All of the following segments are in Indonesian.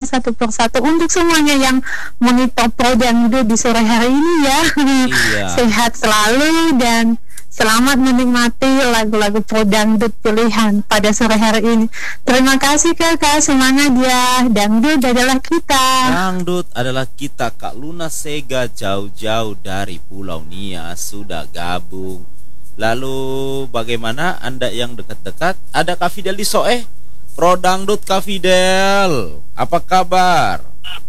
satu persatu untuk semuanya yang monitor Prodangdut di sore hari ini ya. Iya. Sehat selalu dan selamat menikmati lagu-lagu Prodangdut pilihan pada sore hari ini. Terima kasih Kakak, semangat ya. Dangdut adalah kita. Dangdut adalah kita. Kak Luna Sega jauh-jauh dari Pulau Nia sudah gabung. Lalu bagaimana Anda yang dekat-dekat? Ada Kak Fidel di Soeh? Prodangdut Kak Fidel, apa kabar?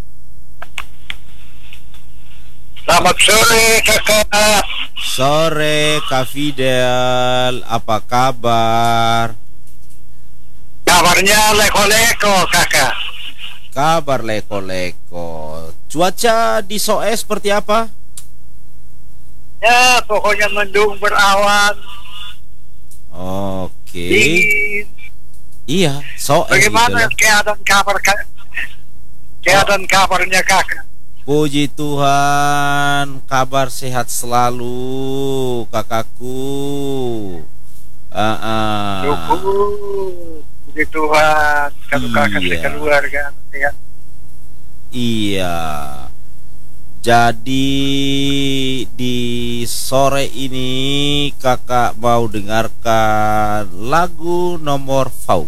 Selamat sore Kakak. Sore Kak Fidel, apa kabar? Kabarnya leko-leko Kakak. Kabar leko-leko. Cuaca di Soe seperti apa? Ya pokoknya mendung berawan. Oke. Dingin. Iya, Soe. Bagaimana gitu keadaan kabarnya Kakak? Puji Tuhan, kabar sehat selalu kakakku. Puji Tuhan, kalau Kakak Iya. sekeluarga ya. Iya. Jadi di sore ini kakak mau dengarkan lagu nomor Fau.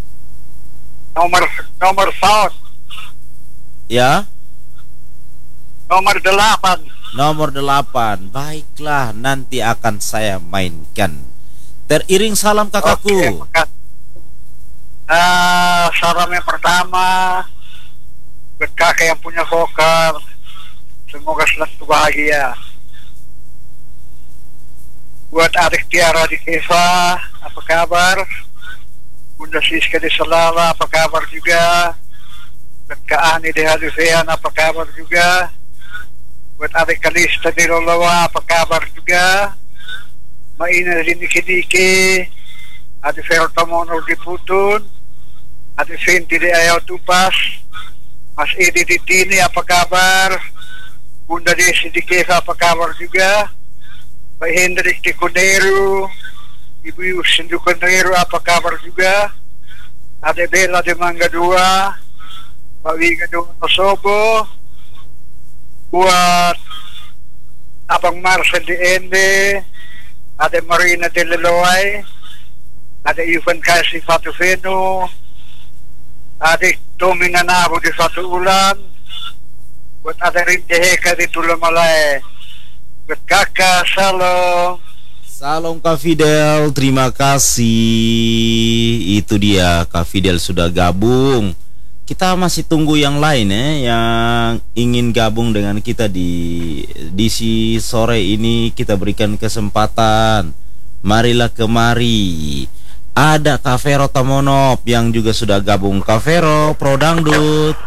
Nomor sound, Ya, nomor 8. nomor 8. Baiklah, nanti akan saya mainkan. Teriring salam kakakku. Oke, makasih. Salam yang pertama buat kakak yang punya vokal, semoga selalu bahagia. Buat adik Tiara di Keva, apa kabar? Bunda Siska di Selala, apa kabar juga? Buat Kak Ani di Halifean, apa kabar juga? Buat adik Kalista di Lolawa, apa kabar juga? Maina di Niki-Niki, adik Fertomono di Putun, adik Vinti di Ayaw Tupas, Mas Edi di Tini, apa kabar? Bunda Desi di Keva, apa kabar juga? Pak Hendrik di Kondero, Ibu Yusin di Kondero, apa kabar juga? Ada Bella di Mangga 2, Pak Wiga di Wonosobo, buat Abang Marcel di Ende, ada Marina di Leloy, ada Ivan Kasi Fatu Veno, ada Tommy Nanabo di Fatu Ulan, buat ada Rince Heka di Tulamalay, buat kakak, salam. Salam Kak Fidel, terima kasih. Itu dia, Kak Fidel sudah gabung. Kita masih tunggu yang lain yang ingin gabung dengan kita di si sore ini. Kita berikan kesempatan. Marilah kemari. Ada Kak Vero Tamonop yang juga sudah gabung. Kak Vero, Prodangdut.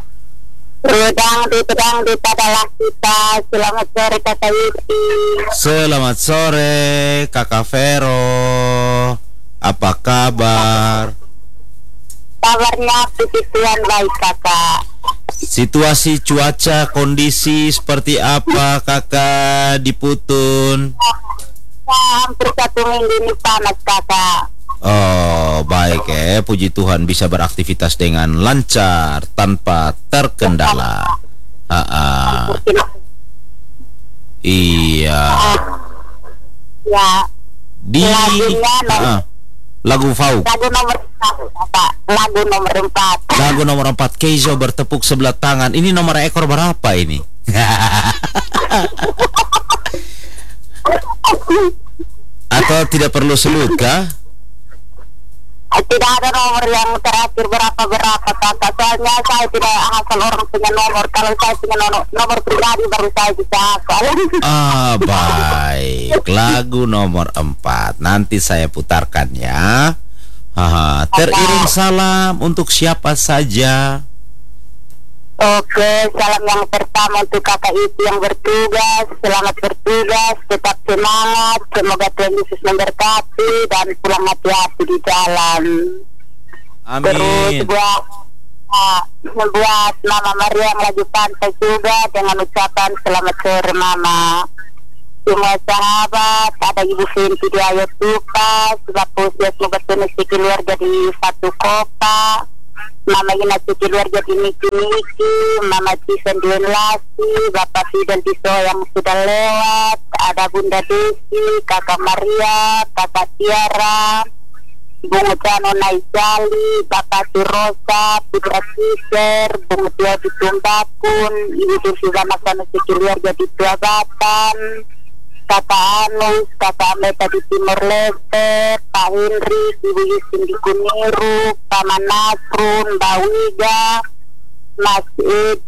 Prodangdut adalah kita. Selamat sore Kakak Yuti. Selamat sore Kakak Vero. Apa kabar? Kabarnya puji Tuhan baik Kakak. Situasi cuaca, kondisi seperti apa kakak di Putun? Hampir 1 minggu ini panas Kakak. Oh baik puji Tuhan bisa beraktivitas dengan lancar tanpa terkendala. Iya. Ya. Di lagu Fau. Lagu nomor 4 Kakak. Lagu nomor 4. Lagu nomor 4 Keizo bertepuk sebelah tangan. Ini nomor ekor berapa ini? Atau tidak perlu sebut kah? Tidak ada nomor yang terakhir berapa Kakak. Soalnya saya tidak hafal orang punya nomor. Kalau saya punya nomor pribadi baru saya bisa hafal. Baik. Lagu nomor 4 nanti saya putarkan ya. Teriring salam untuk siapa saja? Oke, salam yang pertama untuk kakak itu yang bertugas. Selamat bertugas, tetap semangat. Semoga Tuhan Yesus memberkati dan pulang hati-hati di jalan. Amin. Terus buat Mama Maria yang lagi pantai juga dengan ucapan selamat sore Mama. Semua sahabat, ada Ibu Sinti di Ayat Tupas, Bapak Usia semoga Tuhan keluarga di satu kota. Mama Ina keluarga di Niki, Mama Cisen di Lasi, Bapak Fidel Diso yang sudah lewat, ada Bunda Desi, Kakak Maria, Kakak Tiara, Bunga Cano Naijali, Bapak Tirosa, Putra Kiser, Bunga Tia di Tumbakun, Ibu Dursiga Masana keluarga di Tuabatan, Kakak Anus, Kakak Meta di Timur Leste, Pak Henry, Ibu Yusin di Kuniru, Paman Nasrun, Mbak Wiga, Mas Edi